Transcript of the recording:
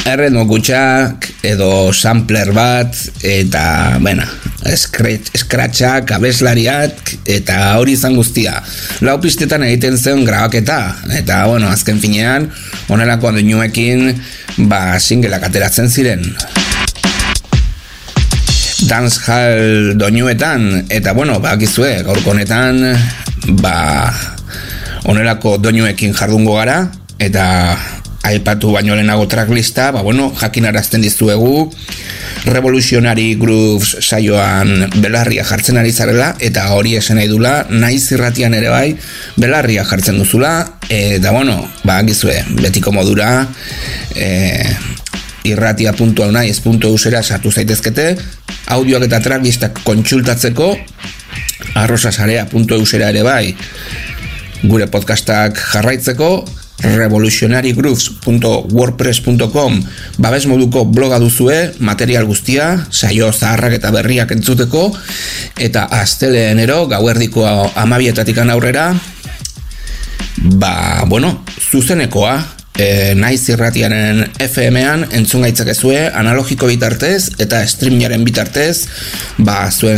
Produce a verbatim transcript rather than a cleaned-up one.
erreno gutxak edo sampler bat eta, bueno, eskratxak, abeslariak eta hori izan guztia. Lau pistetan egiten zen grabaketa eta, bueno, azken finean honelako doinuekin ba singelak ateratzen ziren. Dancehall doinuetan eta, bueno, bakizue, gaurko honetan ba honelako doinuekin jardungo gara eta aipatu baino lehenago tracklista, ba bueno, jakinarazten dizuegu Revolutionary Grooves saioan belarria jartzen ari zarela eta hori esan nahi dula, naiz irratian ere bai belarria jartzen duzula eta bueno, ba gizue, betiko modura e, irratia puntu naiz puntu eusera sartu zaitezkete, audioak eta tracklistak kontsultatzeko arrosasarea puntu eusera ere bai gure podcastak jarraitzeko revolutionary grooves puntu wordpress puntu com babes moduko bloga duzue, material guztia, saio zaharrak eta berriak entzuteko eta asteleenero gauerdiko hamabietatik aurrera ba, bueno, zuzenekoa e, naiz irratiaren F M-an entzun gaitzakezue analogiko bitartez eta streamingaren bitartez ba, zuen